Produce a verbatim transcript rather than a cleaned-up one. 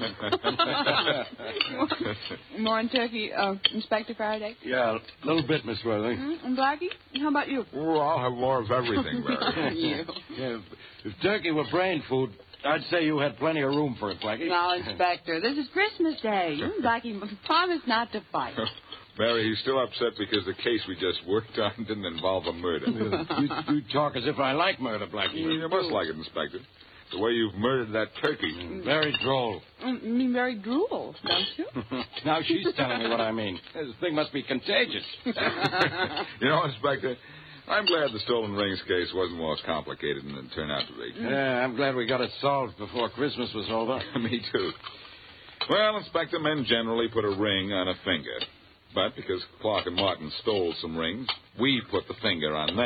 More on turkey, uh, Inspector Faraday? Yeah, a little bit, Miss Worthing. Mm-hmm. And Blackie, how about you? Oh, I'll have more of everything, Mary. You. Yeah, if turkey were brain food, I'd say you had plenty of room for it, Blackie. Now, Inspector, this is Christmas Day. You and Blackie promise not to fight. Mary, he's still upset because the case we just worked on didn't involve a murder. you, you talk as if I like murder, Blackie. You must like it, Inspector. The way you've murdered that turkey. Mm, very droll. Mm, You mean very drool, don't you? Now she's telling me what I mean. This thing must be contagious. You know, Inspector, I'm glad the stolen rings case wasn't more complicated than it turned out to be. Yeah, I'm glad we got it solved before Christmas was over. Me too. Well, Inspector, men generally put a ring on a finger. But because Clark and Martin stole some rings, we put the finger on them.